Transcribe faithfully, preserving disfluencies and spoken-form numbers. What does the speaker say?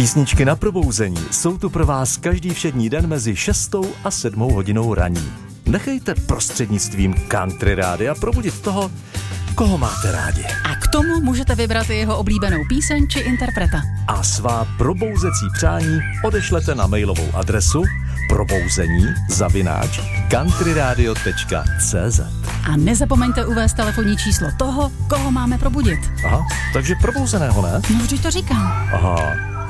Písničky na probouzení jsou tu pro vás každý všední den mezi šestou a sedmou hodinou raní. Nechejte prostřednictvím Country Rádia probudit toho, koho máte rádi. A k tomu můžete vybrat i jeho oblíbenou píseň či interpreta. A svá probouzecí přání odešlete na mailovou adresu probouzení zavináč countryradio tečka cé zet. A nezapomeňte uvést telefonní číslo toho, koho máme probudit. Aha, takže probouzeného, ne? No, vždyť to říkám. Aha.